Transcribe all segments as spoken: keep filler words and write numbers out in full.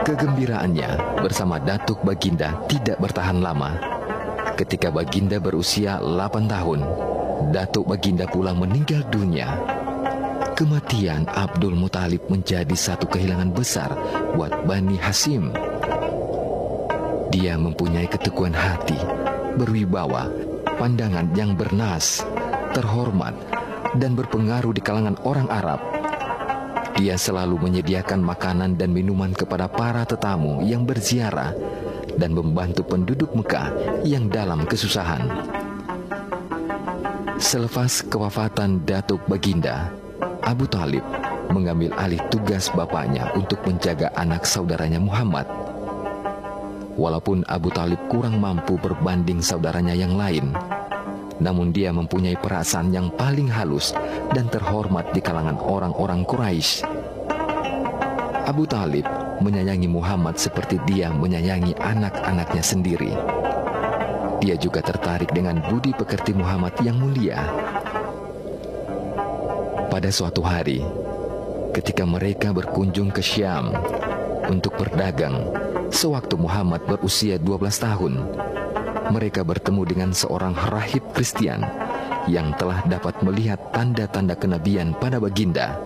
Kegembiraannya bersama Datuk Baginda tidak bertahan lama. Ketika Baginda berusia delapan tahun, Datuk Baginda pula meninggal dunia. Kematian Abdul Muthalib menjadi satu kehilangan besar buat Bani Hashim. Dia mempunyai keteguhan hati, berwibawa, pandangan yang bernas, terhormat, dan berpengaruh di kalangan orang Arab. Dia selalu menyediakan makanan dan minuman kepada para tetamu yang berziarah dan membantu penduduk Mekah yang dalam kesusahan. Selepas kewafatan Datuk Baginda, Abu Thalib mengambil alih tugas bapaknya untuk menjaga anak saudaranya Muhammad. Walaupun Abu Thalib kurang mampu berbanding saudaranya yang lain, namun dia mempunyai perasaan yang paling halus dan terhormat di kalangan orang-orang Quraisy. Abu Thalib menyayangi Muhammad seperti dia menyayangi anak-anaknya sendiri. Dia juga tertarik dengan budi pekerti Muhammad yang mulia. Pada suatu hari, ketika mereka berkunjung ke Syam untuk berdagang, sewaktu Muhammad berusia dua belas tahun, mereka bertemu dengan seorang rahib Kristen yang telah dapat melihat tanda-tanda kenabian pada Baginda.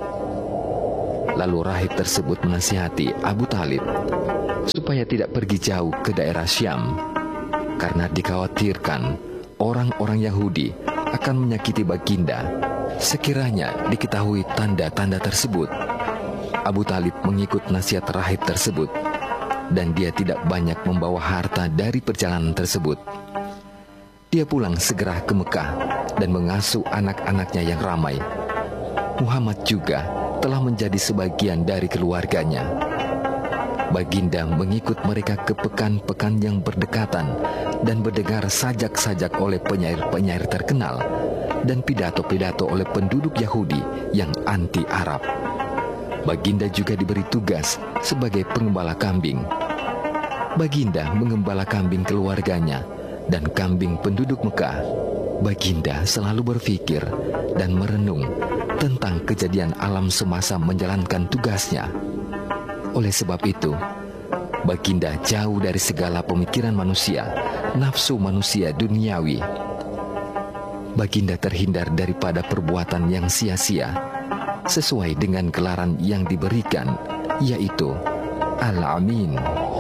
Lalu rahib tersebut menasihati Abu Thalib supaya tidak pergi jauh ke daerah Syam, karena dikhawatirkan orang-orang Yahudi akan menyakiti Baginda sekiranya diketahui tanda-tanda tersebut. Abu Thalib mengikut nasihat rahib tersebut, dan dia tidak banyak membawa harta dari perjalanan tersebut. Dia pulang segera ke Mekah dan mengasuh anak-anaknya yang ramai. Muhammad juga telah menjadi sebagian dari keluarganya. Baginda mengikut mereka ke pekan-pekan yang berdekatan dan mendengar sajak-sajak oleh penyair-penyair terkenal dan pidato-pidato oleh penduduk Yahudi yang anti-Arab. Baginda juga diberi tugas sebagai pengembala kambing. Baginda mengembala kambing keluarganya dan kambing penduduk Mekah. Baginda selalu berpikir dan merenung tentang kejadian alam semasa menjalankan tugasnya. Oleh sebab itu, Baginda jauh dari segala pemikiran manusia, nafsu manusia duniawi. Baginda terhindar daripada perbuatan yang sia-sia, sesuai dengan gelaran yang diberikan, yaitu Al-Amin.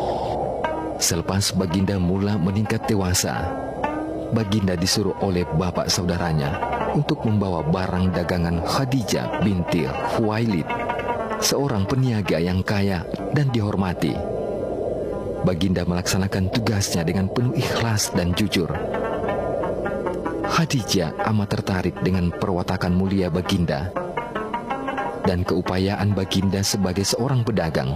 Selepas Baginda mula meningkat dewasa, Baginda disuruh oleh bapak saudaranya untuk membawa barang dagangan Khadijah binti Khuwailid, seorang peniaga yang kaya dan dihormati. Baginda melaksanakan tugasnya dengan penuh ikhlas dan jujur. Khadijah amat tertarik dengan perwatakan mulia Baginda dan keupayaan Baginda sebagai seorang pedagang.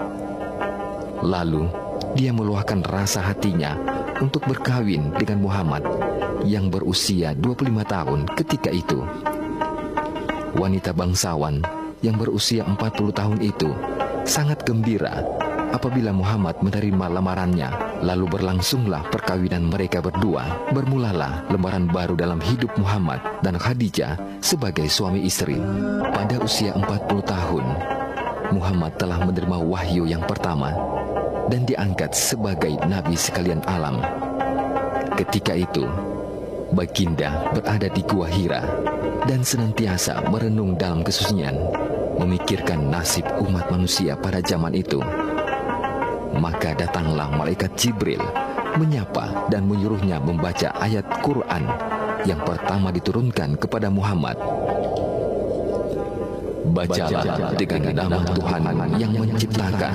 Lalu dia meluahkan rasa hatinya untuk berkawin dengan Muhammad yang berusia dua puluh lima tahun ketika itu. Wanita bangsawan yang berusia empat puluh tahun itu sangat gembira apabila Muhammad menerima lamarannya. Lalu berlangsunglah perkawinan mereka berdua. Bermulalah lembaran baru dalam hidup Muhammad dan Khadijah sebagai suami istri. Pada usia empat puluh tahun, Muhammad telah menerima wahyu yang pertama dan diangkat sebagai nabi sekalian alam. Ketika itu, Baginda berada di Gua Hira dan senantiasa merenung dalam kesunyian, memikirkan nasib umat manusia pada zaman itu. Maka datanglah malaikat Jibril menyapa dan menyuruhnya membaca ayat Quran yang pertama diturunkan kepada Muhammad. Bacalah dengan nama Tuhan yang menciptakan.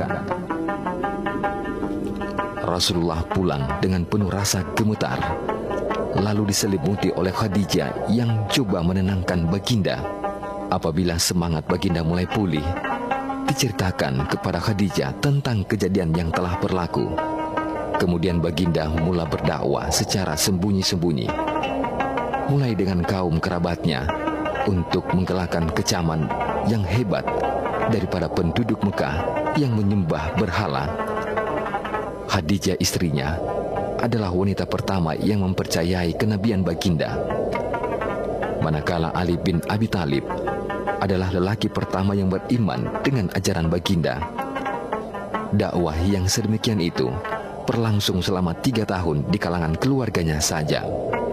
Rasulullah pulang dengan penuh rasa gemetar, lalu diselimuti oleh Khadijah yang coba menenangkan Baginda. Apabila semangat Baginda mulai pulih, diceritakan kepada Khadijah tentang kejadian yang telah berlaku. Kemudian Baginda mula berdakwah secara sembunyi-sembunyi, mulai dengan kaum kerabatnya, untuk menggelakkan kecaman yang hebat daripada penduduk Mekah yang menyembah berhala. Khadijah istrinya adalah wanita pertama yang mempercayai kenabian Baginda, manakala Ali bin Abi Thalib adalah lelaki pertama yang beriman dengan ajaran Baginda. Dakwah yang sedemikian itu berlangsung selama tiga tahun di kalangan keluarganya saja.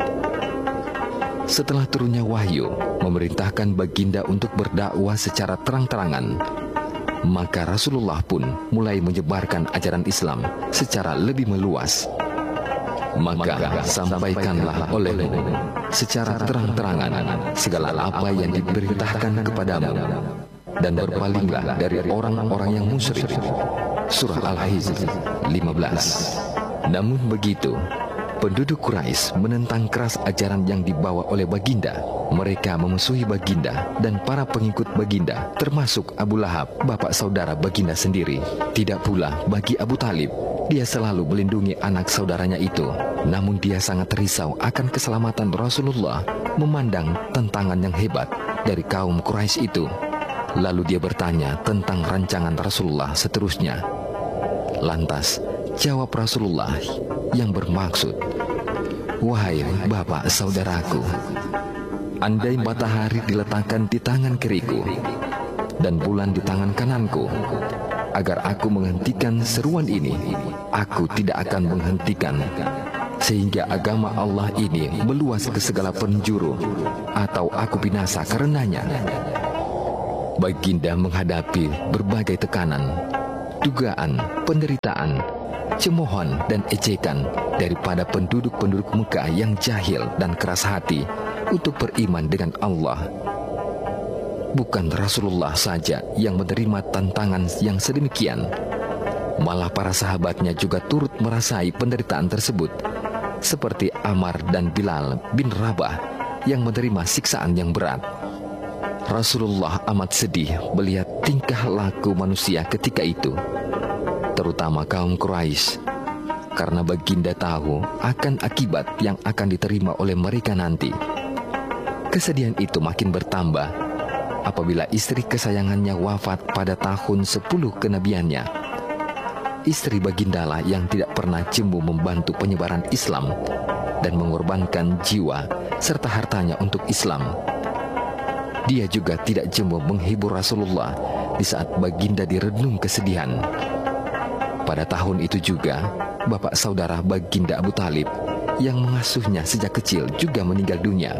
Setelah turunnya wahyu memerintahkan baginda untuk berdakwah secara terang-terangan, maka Rasulullah pun mulai menyebarkan ajaran Islam secara lebih meluas. Maka sampaikanlah olehmu secara terang-terangan segala apa yang diperintahkan kepadamu, dan berpalinglah dari orang-orang yang musyrik. Surah Al-Hijr lima belas. Namun begitu, penduduk Quraisy menentang keras ajaran yang dibawa oleh baginda. Mereka memusuhi baginda dan para pengikut baginda, termasuk Abu Lahab, bapak saudara baginda sendiri. Tidak pula bagi Abu Talib. Dia selalu melindungi anak saudaranya itu. Namun dia sangat risau akan keselamatan Rasulullah memandang tantangan yang hebat dari kaum Quraisy itu. Lalu dia bertanya tentang rancangan Rasulullah seterusnya. Lantas jawab Rasulullah yang bermaksud, "Wahai bapak saudaraku, andai matahari diletakkan di tangan kiriku dan bulan di tangan kananku, agar aku menghentikan seruan ini, aku tidak akan menghentikan, sehingga agama Allah ini meluas ke segala penjuru, atau aku binasa karenanya." Baginda menghadapi berbagai tekanan, dugaan, penderitaan, cemoohan dan ejekan daripada penduduk-penduduk Mekah yang jahil dan keras hati untuk beriman dengan Allah. Bukan Rasulullah saja yang menerima tantangan yang sedemikian, malah para sahabatnya juga turut merasai penderitaan tersebut, seperti Ammar dan Bilal bin Rabah yang menerima siksaan yang berat. Rasulullah amat sedih melihat tingkah laku manusia ketika itu, terutama kaum Quraisy, karena baginda tahu akan akibat yang akan diterima oleh mereka nanti. Kesedihan itu makin bertambah apabila istri kesayangannya wafat pada tahun sepuluh kenabiannya. Istri bagindalah yang tidak pernah jemu membantu penyebaran Islam dan mengorbankan jiwa serta hartanya untuk Islam. Dia juga tidak jemu menghibur Rasulullah di saat baginda direnung kesedihan. Pada tahun itu juga, bapak saudara baginda Abu Talib yang mengasuhnya sejak kecil juga meninggal dunia.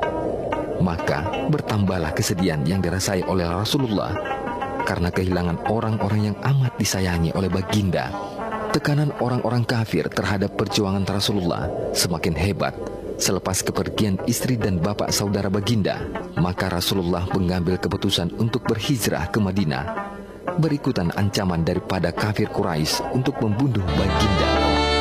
Maka bertambahlah kesedihan yang dirasai oleh Rasulullah karena kehilangan orang-orang yang amat disayangi oleh baginda. Tekanan orang-orang kafir terhadap perjuangan Rasulullah semakin hebat selepas kepergian istri dan bapak saudara baginda. Maka Rasulullah mengambil keputusan untuk berhijrah ke Madinah, berikutan ancaman daripada kafir Quraisy untuk membunuh baginda.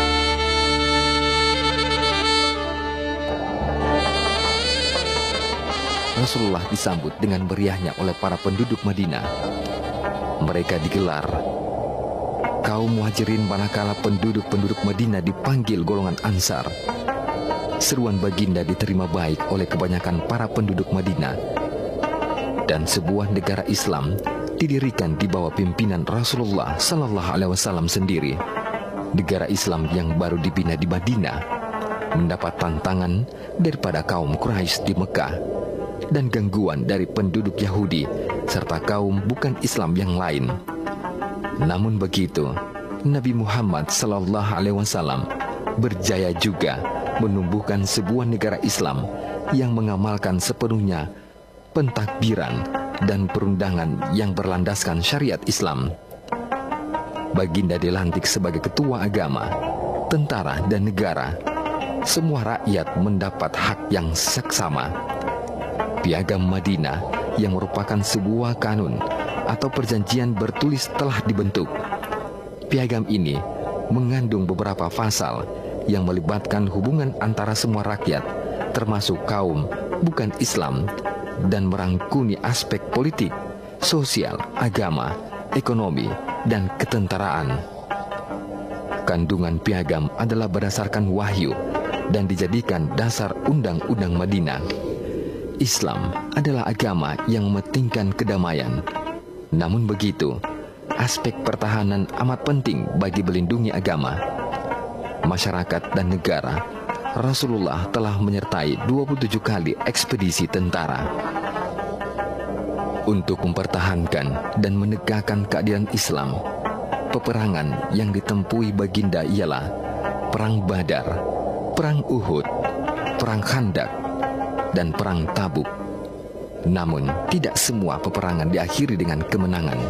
Rasulullah disambut dengan meriahnya oleh para penduduk Madinah. Mereka digelar kaum Muhajirin manakala penduduk-penduduk Madinah dipanggil golongan Ansar. Seruan baginda diterima baik oleh kebanyakan para penduduk Madinah, dan sebuah negara Islam didirikan di bawah pimpinan Rasulullah Sallallahu Alaihi Wasallam sendiri. Negara Islam yang baru dibina di Madinah mendapat tantangan daripada kaum Quraisy di Mekah dan gangguan dari penduduk Yahudi serta kaum bukan Islam yang lain. Namun begitu, Nabi Muhammad Sallallahu Alaihi Wasallam berjaya juga menumbuhkan sebuah negara Islam yang mengamalkan sepenuhnya pentakbiran dan perundangan yang berlandaskan syariat Islam. Baginda dilantik sebagai ketua agama, tentara dan negara. Semua rakyat mendapat hak yang seksama. Piagam Madinah yang merupakan sebuah kanun atau perjanjian bertulis telah dibentuk. Piagam ini mengandung beberapa pasal yang melibatkan hubungan antara semua rakyat, termasuk kaum bukan Islam, dan merangkumi aspek politik, sosial, agama, ekonomi, dan ketentaraan. Kandungan piagam adalah berdasarkan wahyu dan dijadikan dasar Undang-Undang Madinah. Islam adalah agama yang mementingkan kedamaian. Namun begitu, aspek pertahanan amat penting bagi melindungi agama, masyarakat dan negara. Rasulullah telah menyertai dua puluh tujuh kali ekspedisi tentara untuk mempertahankan dan menegakkan keadilan Islam. peperangan yang ditempuhi baginda ialah Perang Badar, Perang Uhud, Perang Khandak, dan Perang Tabuk. Namun, tidak semua peperangan diakhiri dengan kemenangan.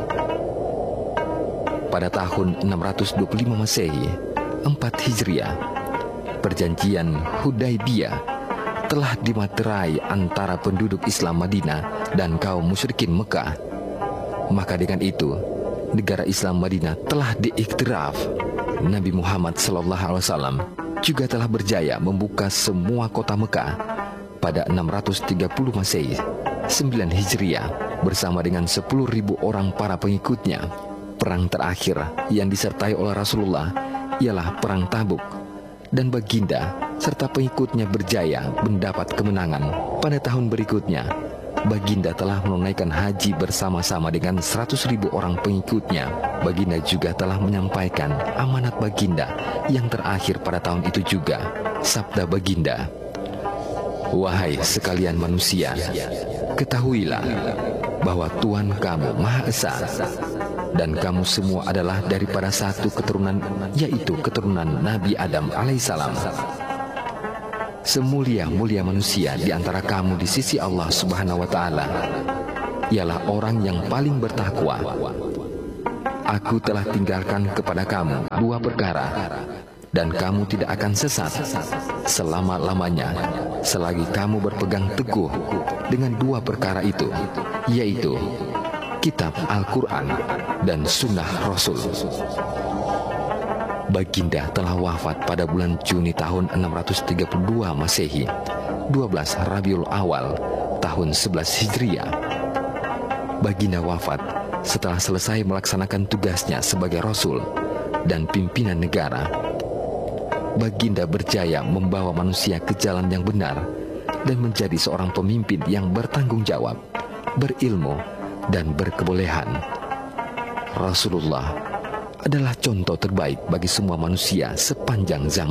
Pada tahun enam ratus dua puluh lima Masehi, empat Hijriah, perjanjian Hudaibiyah telah dimaterai antara penduduk Islam Madinah dan kaum musyrikin Mekah. Maka dengan itu, negara Islam Madinah telah diiktiraf. Nabi Muhammad Sallallahu Alaihi Wasallam juga telah berjaya membuka semua kota Mekah pada enam ratus tiga puluh Masehi, sembilan Hijriah, bersama dengan sepuluh ribu orang para pengikutnya. Perang terakhir yang disertai oleh Rasulullah ialah Perang Tabuk, dan baginda serta pengikutnya berjaya mendapat kemenangan. Pada tahun berikutnya, baginda telah menunaikan haji bersama-sama dengan seratus ribu orang pengikutnya. Baginda juga telah menyampaikan amanat baginda yang terakhir pada tahun itu juga. Sabda baginda, "Wahai sekalian manusia, ketahuilah bahwa Tuhan kamu Maha Esa, dan kamu semua adalah daripada satu keturunan, yaitu keturunan Nabi Adam alaihissalam. Semulia-mulia manusia di antara kamu di sisi Allah Subhanahu wa Ta'ala ialah orang yang paling bertakwa. Aku telah tinggalkan kepada kamu dua perkara, dan kamu tidak akan sesat selama-lamanya selagi kamu berpegang teguh dengan dua perkara itu, yaitu Kitab Al-Quran dan Sunnah Rasul." Baginda telah wafat pada bulan Juni tahun enam ratus tiga puluh dua Masehi, dua belas Rabiul Awal tahun sebelas Hijriah. Baginda wafat setelah selesai melaksanakan tugasnya sebagai Rasul dan pimpinan negara. Baginda berjaya membawa manusia ke jalan yang benar dan menjadi seorang pemimpin yang bertanggung jawab, berilmu, dan berkebolehan. Rasulullah adalah contoh terbaik bagi semua manusia sepanjang zaman.